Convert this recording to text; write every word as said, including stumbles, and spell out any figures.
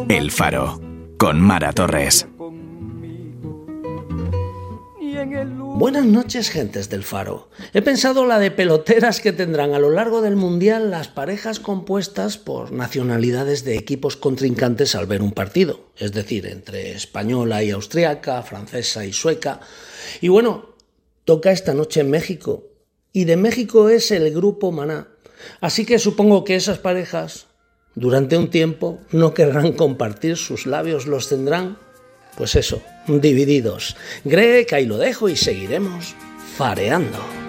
El Faro, con Mara Torres. Buenas noches, gentes del Faro. He pensado la de peloteras que tendrán a lo largo del Mundial las parejas compuestas por nacionalidades de equipos contrincantes al ver un partido, es decir, entre española y austriaca, francesa y sueca. Y bueno, toca esta noche en México, y de México es el grupo Maná, así que supongo que esas parejas, durante un tiempo, no querrán compartir sus labios, los tendrán, pues eso, divididos. Greg, ahí lo dejo y seguiremos fareando.